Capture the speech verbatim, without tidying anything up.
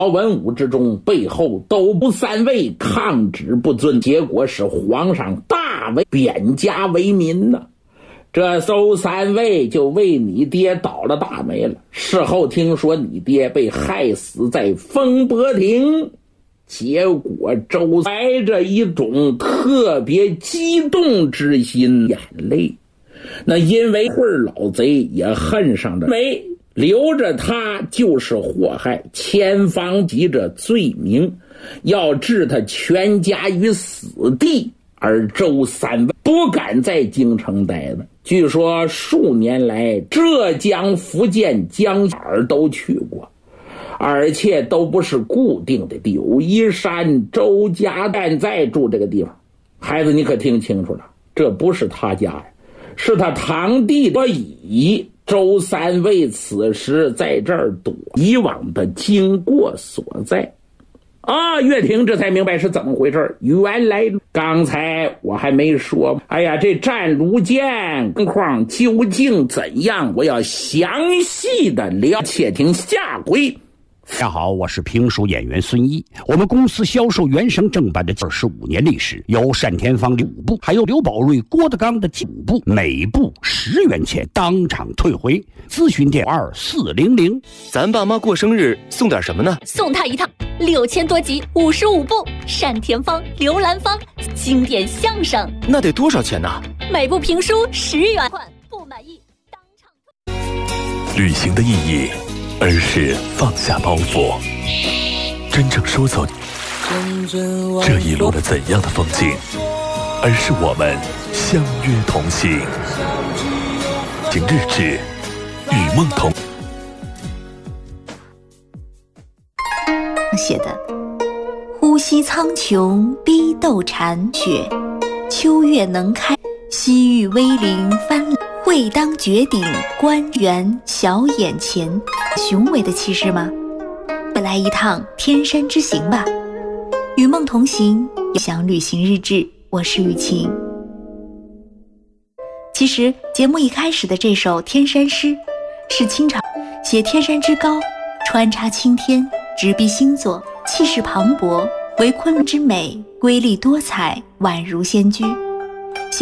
文武之中，背后都不三位抗旨不遵，结果使皇上大为贬家为民呢。这周三位就为你爹倒了大霉了。事后听说你爹被害死在风波亭，结果周怀着一种特别激动之心，眼泪。那因为会老贼也恨上了，没留着他就是祸害，千方急着罪名，要置他全家于死地。而周三位不敢在京城待了，据说数年来浙江、福建、江哪儿都去过，而且都不是固定的地。武夷山周家现在住这个地方，孩子你可听清楚了，这不是他家呀，是他堂弟的乙。周三位此时在这儿躲，以往的经过所在。啊，岳霆这才明白是怎么回事。原来刚才我还没说，哎呀，这战如剑情况究竟怎样，我要详细的了解，听下回。 大家好，我是评书演员孙一。我们公司销售原声正版的二十五年历史，有单田芳的五部，还有刘宝瑞、郭德纲的五部，每部十元钱，当场退回。咨询电二四零零。 咱爸妈过生日送点什么呢？ 送他一趟六千多集五十五部单田芳、刘兰芳经典相声， 那得多少钱呢？ 每部评书十元，不满意当场退。 旅行的意义，而是放下包袱，真正说走这一路的怎样的风景，而是我们相约同行。请日志，与梦同写的呼吸苍穹，逼斗蝉雪，秋月能开，西域威灵翻，会当绝顶，官员小眼前，雄伟的气势吗？来一趟天山之行吧，与梦同行，想旅行日志，我是雨晴。其实节目一开始的这首天山诗是清朝写天山之高，穿插青天，直逼星座，气势磅礴，为昆仑之美，瑰丽多彩，宛如仙居。